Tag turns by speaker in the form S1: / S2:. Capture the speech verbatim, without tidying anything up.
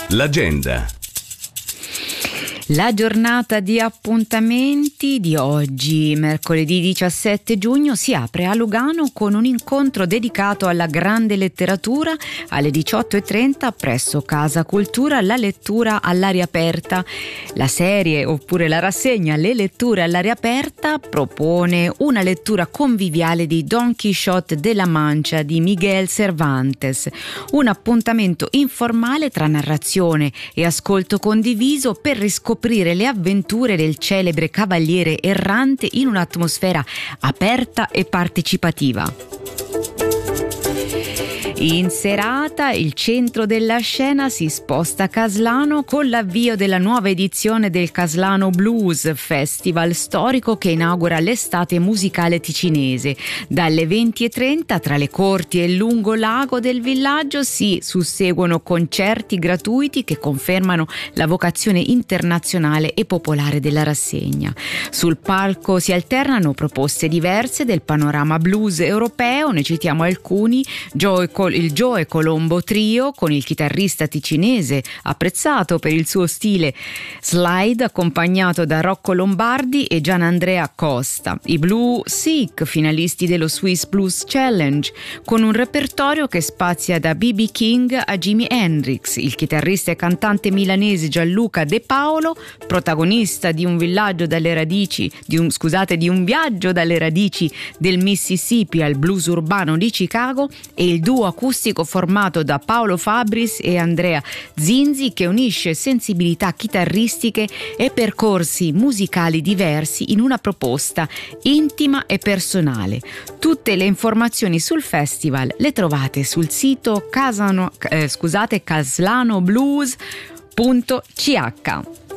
S1: L'agenda.
S2: La giornata di appuntamenti di oggi, mercoledì diciassette giugno, si apre a Lugano con un incontro dedicato alla grande letteratura alle diciotto e trenta presso Casa Cultura, la lettura all'aria aperta. La serie oppure la rassegna Le letture all'aria aperta propone una lettura conviviale di Don Quixote de la Mancha di Miguel Cervantes, un appuntamento informale tra narrazione e ascolto condiviso per riscoprire le avventure del celebre cavaliere errante in un'atmosfera aperta e partecipativa. In serata il centro della scena si sposta a Caslano con l'avvio della nuova edizione del Caslano Blues, festival storico che inaugura l'estate musicale ticinese. Dalle venti e trenta tra le corti e il lungo lago del villaggio si susseguono concerti gratuiti che confermano la vocazione internazionale e popolare della rassegna. Sul palco si alternano proposte diverse del panorama blues europeo, ne citiamo alcuni: Joe Col- il Joe Colombo Trio con il chitarrista ticinese apprezzato per il suo stile slide, accompagnato da Rocco Lombardi e Gianandrea Costa, i Blue Sick, finalisti dello Swiss Blues Challenge, con un repertorio che spazia da B B King a Jimi Hendrix, il chitarrista e cantante milanese Gianluca De Paolo, protagonista di un villaggio dalle radici di un scusate di un viaggio dalle radici del Mississippi al blues urbano di Chicago, e il duo acustico formato da Paolo Fabris e Andrea Zinzi, che unisce sensibilità chitarristiche e percorsi musicali diversi in una proposta intima e personale. Tutte le informazioni sul festival le trovate sul sito casano, eh, scusate, caslanoblues punto c h.